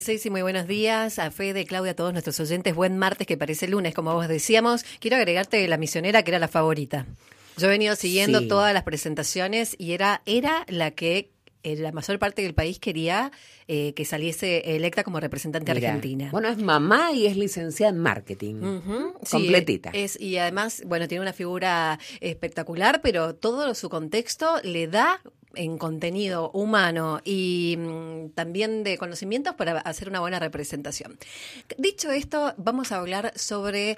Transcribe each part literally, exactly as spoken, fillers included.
Sí, sí, muy buenos días a Fede, Claudia, a todos nuestros oyentes. Buen martes, que parece lunes, como vos decíamos. Quiero agregarte La Misionera, que era la favorita. Yo he venido siguiendo Sí. todas las presentaciones y era, era la que eh, la mayor parte del país quería eh, que saliese electa como representante Mirá. argentina. Bueno, es mamá y es licenciada en marketing. Ujú, sí, Completita. es, y además, bueno, tiene una figura espectacular, pero todo su contexto le da en contenido humano y mmm, también de conocimientos para hacer una buena representación. Dicho esto, vamos a hablar sobre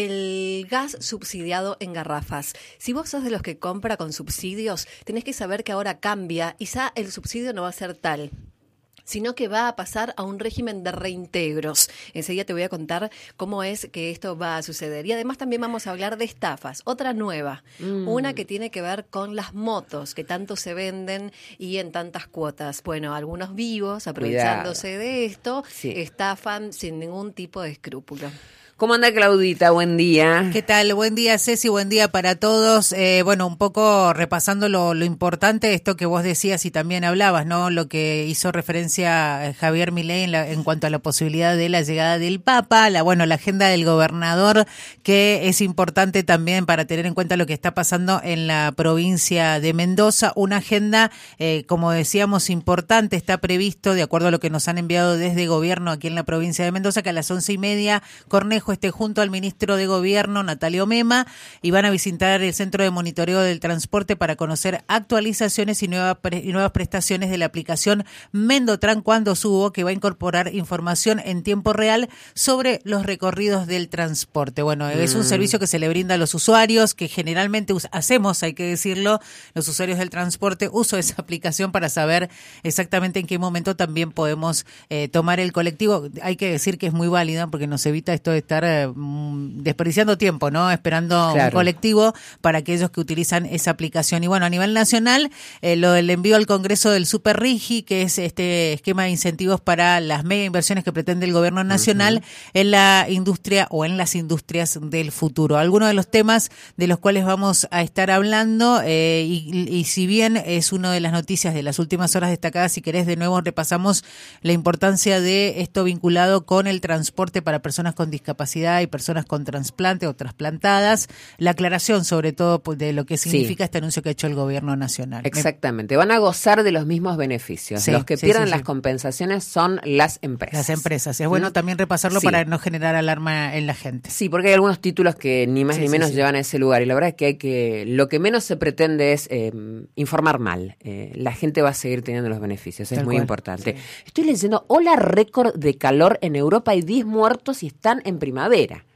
el gas subsidiado en garrafas. Si vos sos de los que compra con subsidios, tenés que saber que ahora cambia y ya el subsidio no va a ser tal, sino que va a pasar a un régimen de reintegros. Enseguida te voy a contar cómo es que esto va a suceder. Y además también vamos a hablar de estafas, otra nueva, mm. una que tiene que ver con las motos que tanto se venden y en tantas cuotas. Bueno, algunos vivos, aprovechándose Cuidado. de esto, sí. estafan sin ningún tipo de escrúpulo. ¿Cómo anda, Claudita? Buen día. ¿Qué tal? Buen día, Ceci, buen día para todos. Eh, bueno, un poco repasando lo, lo importante, esto que vos decías y también hablabas, ¿no? Lo que hizo referencia Javier Milei en, la, en cuanto a la posibilidad de la llegada del Papa, la bueno, la agenda del gobernador, que es importante también para tener en cuenta lo que está pasando en la provincia de Mendoza. Una agenda, eh, como decíamos, importante, está previsto, de acuerdo a lo que nos han enviado desde gobierno aquí en la provincia de Mendoza, que a las once y media, Cornejo esté junto al ministro de Gobierno, Natalio Mema, y van a visitar el Centro de Monitoreo del Transporte para conocer actualizaciones y, nueva pre- y nuevas prestaciones de la aplicación Mendotran cuando subo, que va a incorporar información en tiempo real sobre los recorridos del transporte. Bueno, mm. es un servicio que se le brinda a los usuarios, que generalmente us- hacemos, hay que decirlo, los usuarios del transporte, uso esa aplicación para saber exactamente en qué momento también podemos eh, tomar el colectivo. Hay que decir que es muy válida porque nos evita esto de estar eh, desperdiciando tiempo, ¿no? Esperando claro. un colectivo para aquellos que utilizan esa aplicación. Y bueno, a nivel nacional, eh, lo del envío al Congreso del Super Rigi, que es este esquema de incentivos para las mega inversiones que pretende el gobierno nacional uh-huh. en la industria o en las industrias del futuro. Algunos de los temas de los cuales vamos a estar hablando, eh, y, y si bien es una de las noticias de las últimas horas destacadas, si querés de nuevo repasamos la importancia de esto vinculado con el transporte para personas con discapacidad y personas con trasplante o trasplantadas, la aclaración sobre todo de lo que significa sí. este anuncio que ha hecho el gobierno nacional. Exactamente, van a gozar de los mismos beneficios. Sí, los que sí, pierdan sí, sí. las compensaciones son las empresas. Las empresas, es bueno ¿Mm? también repasarlo sí. para no generar alarma en la gente. Sí, porque hay algunos títulos que ni más sí, ni menos sí, sí. llevan a ese lugar y la verdad es que hay que, lo que menos se pretende es eh, informar mal. Eh, la gente va a seguir teniendo los beneficios, es Tal muy cual. importante. Sí. Estoy leyendo, ola récord de calor en Europa, hay diez muertos y están en primavera.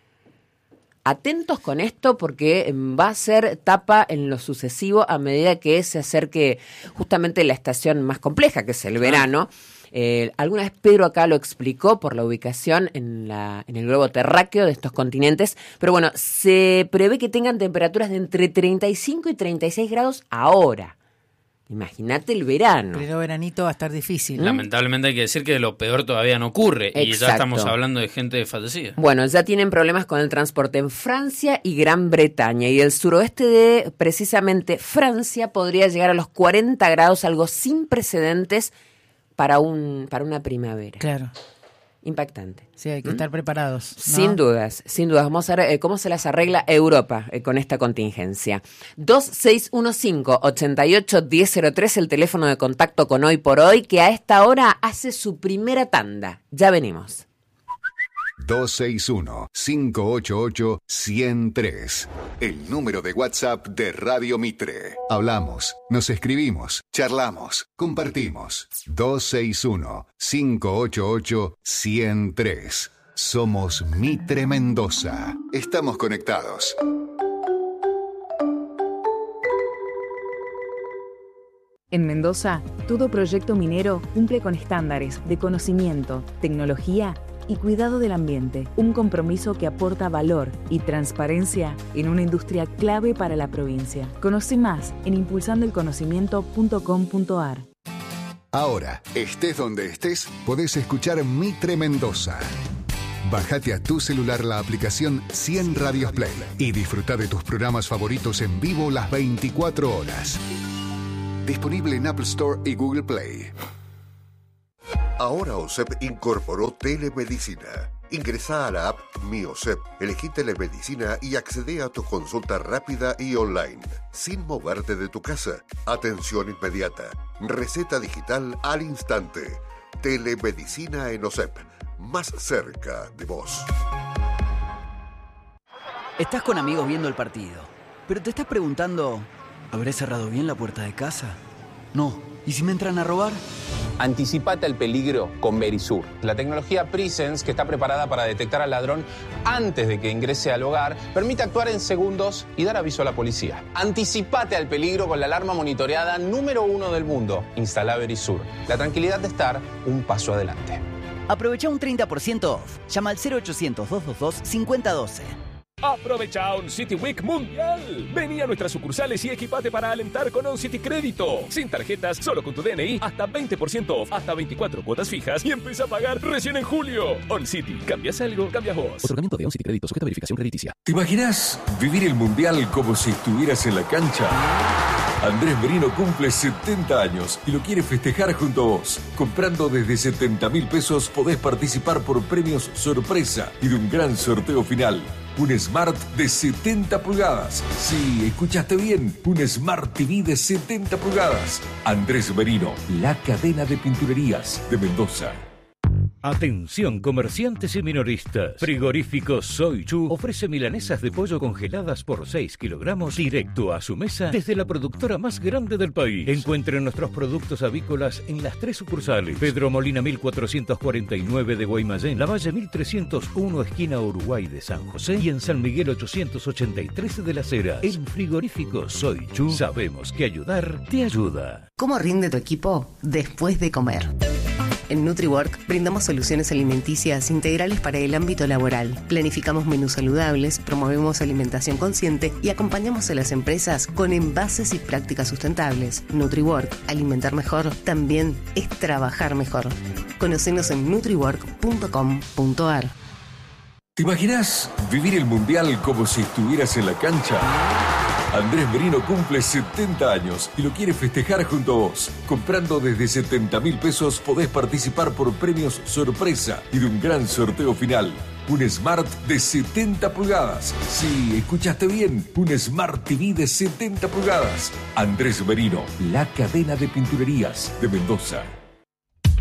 Atentos con esto porque va a ser tapa en lo sucesivo a medida que se acerque justamente la estación más compleja, que es el verano. Eh, alguna vez Pedro acá lo explicó por la ubicación en, la, en el globo terráqueo de estos continentes, pero bueno, se prevé que tengan temperaturas de entre treinta y cinco y treinta y seis grados ahora. Imagínate el verano. Pero veranito va a estar difícil. ¿Mm? Lamentablemente hay que decir que lo peor todavía no ocurre. Exacto. Y ya estamos hablando de gente fallecida. Bueno, ya tienen problemas con el transporte en Francia y Gran Bretaña. Y el suroeste de, precisamente, Francia podría llegar a los cuarenta grados, algo sin precedentes para, un, para una primavera. Claro. Impactante. Sí, hay que ¿Mm? estar preparados, ¿no? Sin dudas, sin dudas. Vamos a ver eh, cómo se las arregla Europa eh, con esta contingencia. dos seis uno cinco, ocho ocho uno cero cero tres, el teléfono de contacto con Hoy por Hoy, que a esta hora hace su primera tanda. Ya venimos. dos seis uno, cinco ocho ocho, uno cero tres. El número de WhatsApp de Radio Mitre. Hablamos, nos escribimos, charlamos, compartimos. dos seis uno, cinco ocho ocho, uno cero tres. Somos Mitre Mendoza. Estamos conectados. En Mendoza, todo proyecto minero cumple con estándares de conocimiento, tecnología y cuidado del ambiente, un compromiso que aporta valor y transparencia en una industria clave para la provincia. Conoce más en impulsando el conocimiento punto com punto a r. Ahora, estés donde estés, podés escuchar Mitre Mendoza. Bájate a tu celular la aplicación cien Radios Play y disfruta de tus programas favoritos en vivo las veinticuatro horas. Disponible en Apple Store y Google Play. Ahora OSEP incorporó telemedicina. Ingresá a la app Mi OSEP, elegí telemedicina y accede a tu consulta rápida y online, sin moverte de tu casa. Atención inmediata. Receta digital al instante. Telemedicina en OSEP, más cerca de vos. Estás con amigos viendo el partido, pero te estás preguntando, ¿habré cerrado bien la puerta de casa? No. ¿Y si me entran a robar? Anticipate al peligro con Verisur, la tecnología Presence que está preparada para detectar al ladrón antes de que ingrese al hogar, permite actuar en segundos y dar aviso a la policía. Anticipate al peligro con la alarma monitoreada número uno del mundo. Instala Verisur, la tranquilidad de estar un paso adelante. Aprovecha un treinta por ciento off. Llama al cero ochocientos, doscientos veintidós, cincuenta doce. Aprovecha On City Week Mundial. Vení a nuestras sucursales y equipate para alentar con On City Crédito. Sin tarjetas, solo con tu D N I, hasta veinte por ciento off, hasta veinticuatro cuotas fijas y empieza a pagar recién en julio. On City, cambias algo, cambias vos. Otorgamiento de On City Crédito sujeta a verificación crediticia. ¿Te imaginas vivir el Mundial como si estuvieras en la cancha? Andrés Merino cumple setenta años y lo quiere festejar junto a vos. Comprando desde setenta mil pesos podés participar por premios sorpresa y de un gran sorteo final. Un Smart de setenta pulgadas. Sí, escuchaste bien. Un Smart T V de setenta pulgadas. Andrés Merino, la cadena de pinturerías de Mendoza. Atención comerciantes y minoristas. Frigorífico Soy Chu ofrece milanesas de pollo congeladas por seis kilogramos directo a su mesa desde la productora más grande del país. Encuentren nuestros productos avícolas en las tres sucursales. Pedro Molina mil cuatrocientos cuarenta y nueve de Guaymallén, La Valle mil trescientos uno esquina Uruguay de San José y en San Miguel ochocientos ochenta y tres de Las Heras. En Frigorífico Soy Chu sabemos que ayudar te ayuda. ¿Cómo rinde tu equipo después de comer? En NutriWork brindamos soluciones alimenticias integrales para el ámbito laboral. Planificamos menús saludables, promovemos alimentación consciente y acompañamos a las empresas con envases y prácticas sustentables. NutriWork, alimentar mejor, también es trabajar mejor. Conocenos en nutriwork punto com punto a r. ¿Te imaginas vivir el Mundial como si estuvieras en la cancha? Andrés Merino cumple setenta años y lo quiere festejar junto a vos. Comprando desde setenta mil pesos podés participar por premios sorpresa y de un gran sorteo final. Un Smart de setenta pulgadas. Sí, escuchaste bien. Un Smart T V de setenta pulgadas. Andrés Merino, la cadena de pinturerías de Mendoza.